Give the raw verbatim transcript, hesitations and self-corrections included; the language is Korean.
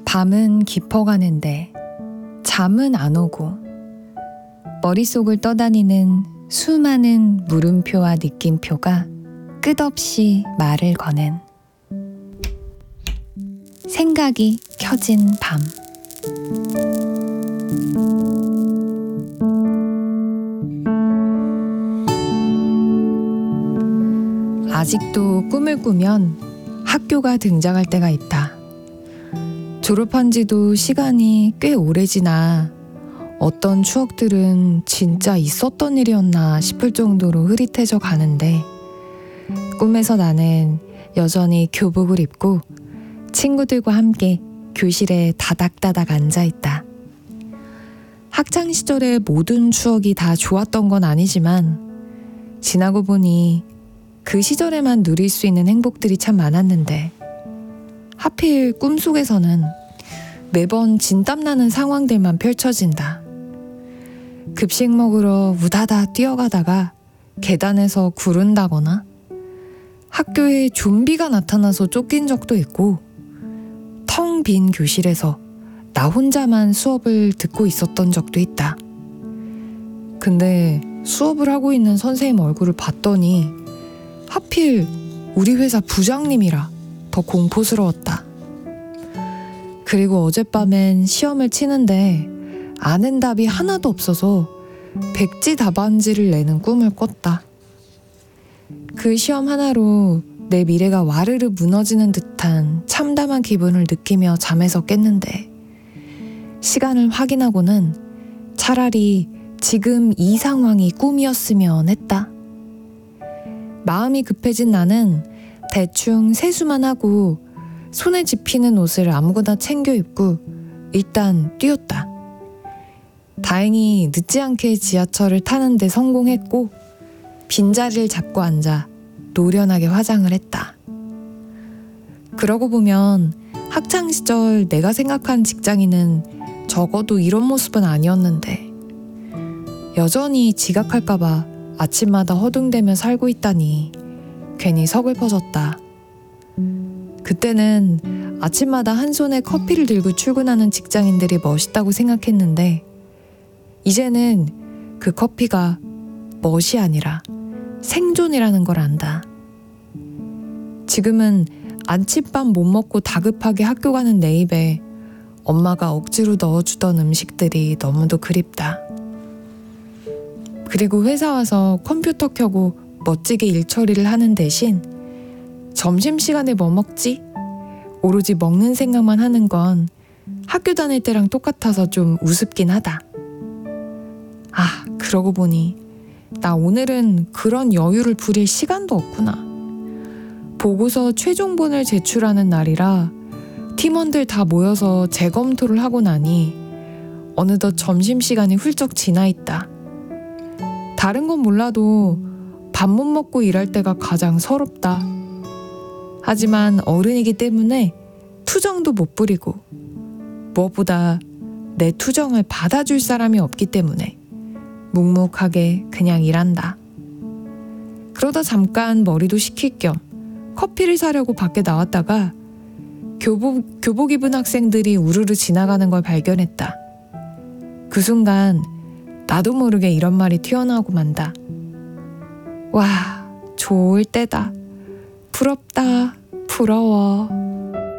밤은 깊어가는데 잠은 안 오고 머릿속을 떠다니는 수많은 물음표와 느낌표가 끝없이 말을 거는 생각이 켜진 밤. 아직도 꿈을 꾸면 학교가 등장할 때가 있다. 졸업한 지도 시간이 꽤 오래 지나 어떤 추억들은 진짜 있었던 일이었나 싶을 정도로 흐릿해져 가는데 꿈에서 나는 여전히 교복을 입고 친구들과 함께 교실에 다닥다닥 앉아있다. 학창시절의 모든 추억이 다 좋았던 건 아니지만 지나고 보니 그 시절에만 누릴 수 있는 행복들이 참 많았는데 하필 꿈속에서는 매번 진땀나는 상황들만 펼쳐진다. 급식 먹으러 우다다 뛰어가다가 계단에서 구른다거나 학교에 좀비가 나타나서 쫓긴 적도 있고 텅 빈 교실에서 나 혼자만 수업을 듣고 있었던 적도 있다. 근데 수업을 하고 있는 선생님 얼굴을 봤더니 하필 우리 회사 부장님이라 더 공포스러웠다. 그리고 어젯밤엔 시험을 치는데 아는 답이 하나도 없어서 백지 답안지를 내는 꿈을 꿨다. 그 시험 하나로 내 미래가 와르르 무너지는 듯한 참담한 기분을 느끼며 잠에서 깼는데 시간을 확인하고는 차라리 지금 이 상황이 꿈이었으면 했다. 마음이 급해진 나는 대충 세수만 하고 손에 집히는 옷을 아무거나 챙겨 입고 일단 뛰었다. 다행히 늦지 않게 지하철을 타는데 성공했고 빈자리를 잡고 앉아 노련하게 화장을 했다. 그러고 보면 학창시절 내가 생각한 직장인은 적어도 이런 모습은 아니었는데 여전히 지각할까봐 아침마다 허둥대며 살고 있다니 괜히 서글퍼졌다. 그때는 아침마다 한 손에 커피를 들고 출근하는 직장인들이 멋있다고 생각했는데 이제는 그 커피가 멋이 아니라 생존이라는 걸 안다. 지금은 아침밥 못 먹고 다급하게 학교 가는 내 입에 엄마가 억지로 넣어주던 음식들이 너무도 그립다. 그리고 회사 와서 컴퓨터 켜고 멋지게 일 처리를 하는 대신 점심시간에 뭐 먹지? 오로지 먹는 생각만 하는 건 학교 다닐 때랑 똑같아서 좀 우습긴 하다. 아, 그러고 보니 나 오늘은 그런 여유를 부릴 시간도 없구나. 보고서 최종본을 제출하는 날이라 팀원들 다 모여서 재검토를 하고 나니 어느덧 점심시간이 훌쩍 지나 있다. 다른 건 몰라도 밥 못 먹고 일할 때가 가장 서럽다. 하지만 어른이기 때문에 투정도 못 부리고 무엇보다 내 투정을 받아줄 사람이 없기 때문에 묵묵하게 그냥 일한다. 그러다 잠깐 머리도 식힐 겸 커피를 사려고 밖에 나왔다가 교복, 교복 입은 학생들이 우르르 지나가는 걸 발견했다. 그 순간 나도 모르게 이런 말이 튀어나오고 만다. 와, 좋을 때다. 부럽다. 부러워.